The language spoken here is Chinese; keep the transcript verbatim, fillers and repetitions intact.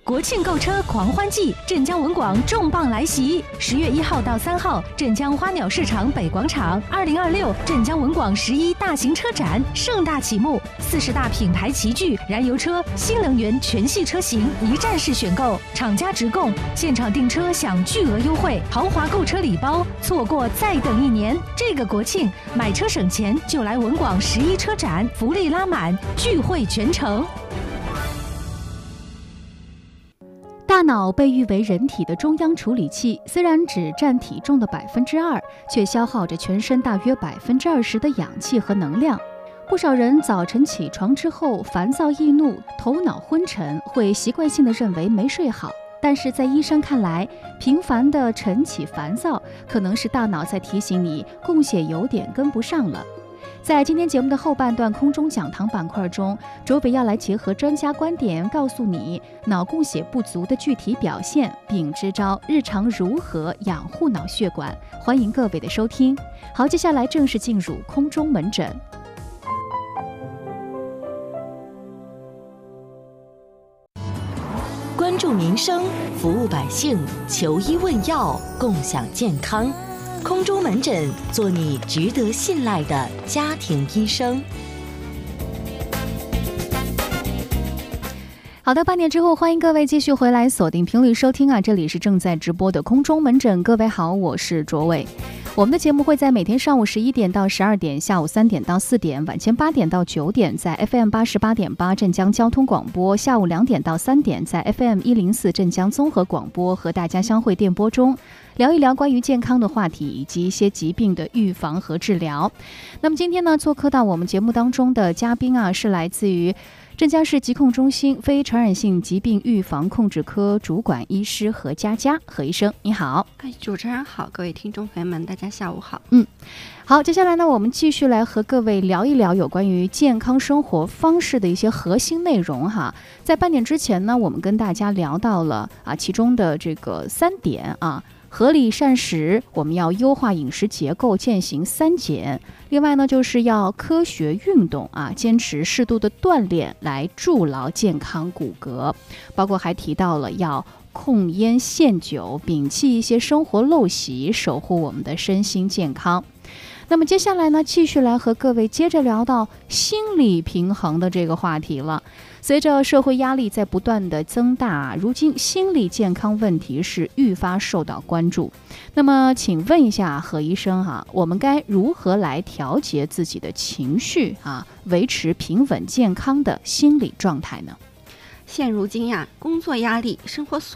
国庆购车狂欢季，镇江文广重磅来袭！十月一号到三号，镇江花鸟市场北广场，二零二六镇江文广十一大型车展盛大启幕，四十大品牌齐聚，燃油车、新能源全系车型一站式选购，厂家直供，现场订车享巨额优惠，豪华购车礼包，错过再等一年。这个国庆买车省钱，就来文广十一车展，福利拉满，聚会全城。 大脑被誉为人体的中央处理器，虽然只占体重的百分之二，却消耗着全身大约百分之二十的氧气和能量。不少人早晨起床之后烦躁易怒，头脑昏沉，会习惯性的认为没睡好。但是在医生看来，频繁的晨起烦躁，可能是大脑在提醒你供血有点跟不上了。在今天节目的后半段空中讲堂板块中，卓伟要来结合专家观点，告诉你脑供血不足的具体表现，并支招日常如何养护脑血管。欢迎各位的收听。好，接下来正式进入空中门诊。 关注民生，服务百姓，求医问药，共享健康。空中门诊，做你值得信赖的家庭医生。 好的，半点之后，欢迎各位继续回来锁定频率收听啊，这里是正在直播的空中门诊。各位好，我是卓伟。我们的节目会在每天上午十一点到十二点，下午三点到四点，晚间八点到九点，在 F M 八十八点八镇江交通广播；下午两点到三点，在 F M 一零四镇江综合广播和大家相会电波中，聊一聊关于健康的话题以及一些疾病的预防和治疗。那么今天呢，做客到我们节目当中的嘉宾啊，是来自于镇江市疾控中心非传染性疾病预防控制科主管医师何佳佳。何医生你好。 哎，主持人好，各位听众朋友们大家下午好。 嗯，好，接下来呢，我们继续来和各位聊一聊有关于健康生活方式的一些核心内容哈。在半点之前呢，我们跟大家聊到了啊其中的这个三点啊。合理膳食，我们要优化饮食结构，践行三减。另外呢，就是要科学运动啊，坚持适度的锻炼来筑牢健康骨骼。包括还提到了要控烟限酒，摒弃一些生活陋习，守护我们的身心健康。那么接下来呢，继续来和各位接着聊到心理平衡的这个话题了。随着社会压力在不断的增大，如今心理健康问题是愈发受到关注。那么请问一下何医生哈、啊，我们该如何来调节自己的情绪啊，维持平稳健康的心理状态呢？ 现如今呀，工作压力、生活琐